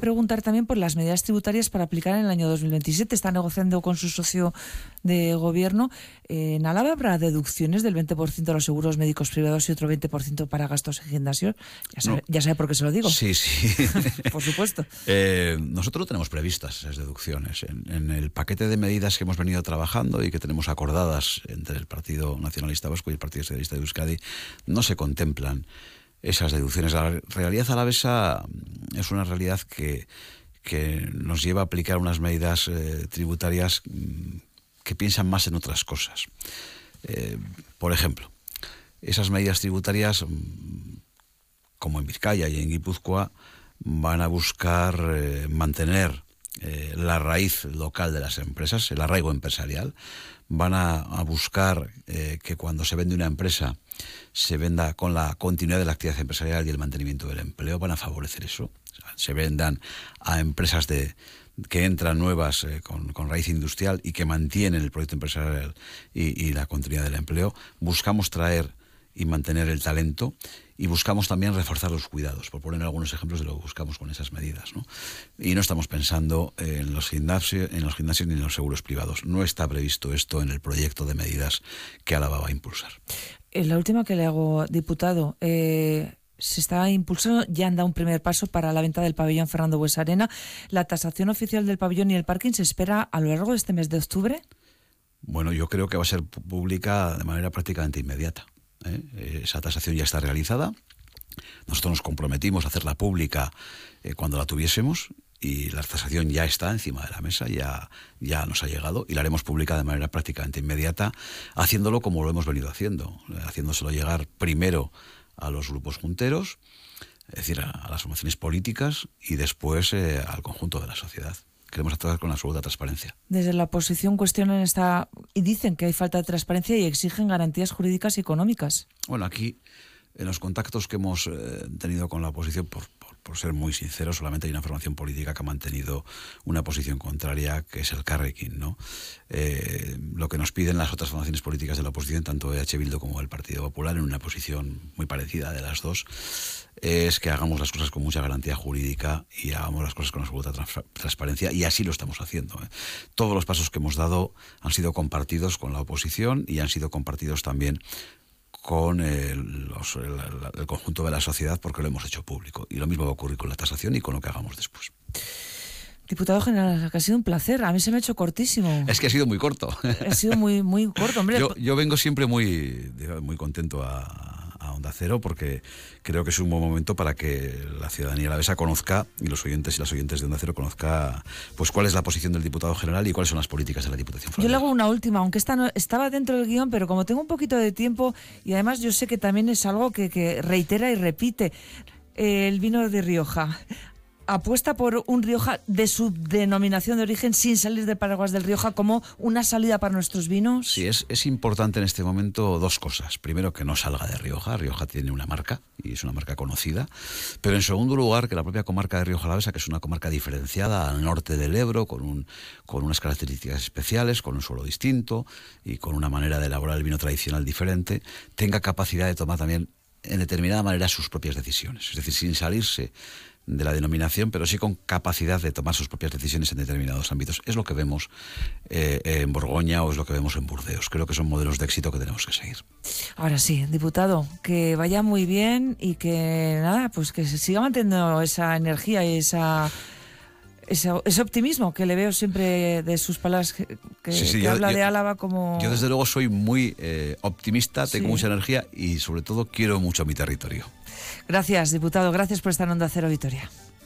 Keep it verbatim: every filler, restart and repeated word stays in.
preguntar también por las medidas tributarias para aplicar en el año dos mil veintisiete. Está negociando con su socio de gobierno. Eh, en Álava habrá deducciones del veinte por ciento de los seguros médicos privados y otro veinte por ciento para gastos en gimnasio. Ya sabe, no. ya sabe por qué se lo digo. Sí, sí. Por supuesto. Eh, nosotros tenemos previstas esas deducciones. En, en el paquete de medidas que hemos venido trabajando y que tenemos acordadas entre el Partido Nacionalista Vasco y el Partido Socialista de Euskadi, no se contemplan esas deducciones. La realidad alavesa es una realidad que, que nos lleva a aplicar unas medidas eh, tributarias que piensan más en otras cosas. Eh, por ejemplo, esas medidas tributarias, como en Vizcaya y en Guipúzcoa, van a buscar eh, mantener eh, la raíz local de las empresas, el arraigo empresarial. Van a, a buscar eh, que cuando se vende una empresa se venda con la continuidad de la actividad empresarial y el mantenimiento del empleo. Van a favorecer eso. O sea, se vendan a empresas de, que entran nuevas eh, con, con raíz industrial y que mantienen el proyecto empresarial y, y la continuidad del empleo. Buscamos traer y mantener el talento y buscamos también reforzar los cuidados, por poner algunos ejemplos de lo que buscamos con esas medidas, ¿no? Y no estamos pensando en los gimnasios, en los gimnasios ni en los seguros privados. No está previsto esto en el proyecto de medidas que Álava va a impulsar. La última que le hago, diputado, eh, se está impulsando, ya han dado un primer paso para la venta del pabellón Fernando Buesa-Arena. ¿La tasación oficial del pabellón y el parking se espera a lo largo de este mes de octubre? Bueno, yo creo que va a ser pública de manera prácticamente inmediata. ¿eh? Esa tasación ya está realizada. Nosotros nos comprometimos a hacerla pública eh, cuando la tuviésemos, y la tasación ya está encima de la mesa, ya, ya nos ha llegado, y la haremos pública de manera prácticamente inmediata, haciéndolo como lo hemos venido haciendo, haciéndoselo llegar primero a los grupos junteros, es decir, a, a las formaciones políticas, y después eh, al conjunto de la sociedad. Queremos actuar con absoluta transparencia. Desde la oposición cuestionan esta y dicen que hay falta de transparencia y exigen garantías jurídicas y económicas. Bueno, aquí, en los contactos que hemos eh, tenido con la oposición, por, por, por ser muy sincero, solamente hay una formación política que ha mantenido una posición contraria, que es el Carrequín, ¿no? Eh, lo que nos piden las otras formaciones políticas de la oposición, tanto E H Bildu como el Partido Popular, en una posición muy parecida de las dos, es que hagamos las cosas con mucha garantía jurídica y hagamos las cosas con absoluta trans- transparencia, y así lo estamos haciendo. ¿eh? Todos los pasos que hemos dado han sido compartidos con la oposición y han sido compartidos también con el, los, el, el conjunto de la sociedad, porque lo hemos hecho público. Y lo mismo va a ocurrir con la tasación y con lo que hagamos después. Diputado general, que ha sido un placer. A mí se me ha hecho cortísimo. Es que ha sido muy corto. Ha sido muy, muy corto, hombre. Yo, yo vengo siempre muy, muy contento a, a Onda Cero, porque creo que es un buen momento para que la ciudadanía alavesa conozca, y los oyentes y las oyentes de Onda Cero conozca, pues cuál es la posición del diputado general y cuáles son las políticas de la Diputación Foral. Yo le hago una última, aunque esta no, estaba dentro del guión, pero como tengo un poquito de tiempo, y además yo sé que también es algo que, que reitera y repite, eh, el vino de Rioja. Apuesta por un Rioja de su denominación de origen, sin salir del paraguas del Rioja, como una salida para nuestros vinos. Sí, es, es importante en este momento dos cosas. Primero, que no salga de Rioja. Rioja tiene una marca, y es una marca conocida. Pero en segundo lugar, que la propia comarca de Rioja Alavesa, que es una comarca diferenciada al norte del Ebro, con, un, con unas características especiales, con un suelo distinto y con una manera de elaborar el vino tradicional diferente, tenga capacidad de tomar también en determinada manera sus propias decisiones. Es decir, sin salirse de la denominación, pero sí con capacidad de tomar sus propias decisiones en determinados ámbitos. Es lo que vemos eh, en Borgoña, o es lo que vemos en Burdeos. Creo que son modelos de éxito que tenemos que seguir. Ahora sí, diputado, que vaya muy bien y que nada, pues que se siga manteniendo esa energía y esa ese, ese optimismo que le veo siempre de sus palabras, que, que, sí, sí, que yo, habla yo, de Álava como... Yo desde luego soy muy eh, optimista, tengo sí. mucha energía y sobre todo quiero mucho mi territorio. Gracias, diputado. Gracias por estar en Onda Cero Vitoria.